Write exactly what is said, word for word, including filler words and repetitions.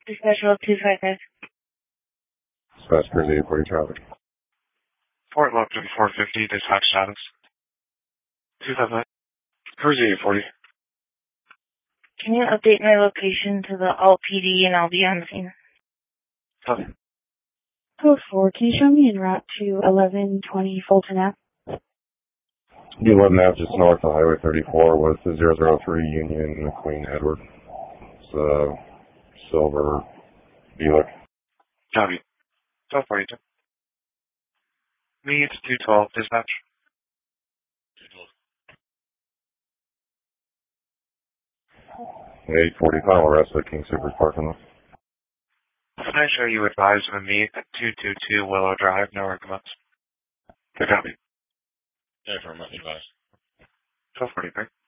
Special two five five. Dispatch Cruise eight forty traffic. Fort Lupton four fifty, dispatch status. two five five. Cruise eight forty. Can you update my location to the Alt P D and I'll be on scene? Copy. Code four, can you show me en route to eleven twenty Fulton Ave? D eleven Ave just north of Highway thirty-four with the zero zero three Union Queen Edward. It's a silver Buick. Copy. twelve forty-two. Me, it's two twelve, dispatch. eight forty, final arrest at King Supers parking lot. Can I show you advised of a meet at two two two Willow Drive, no recommends? Copy. Yeah, for much advice. twelve forty-three.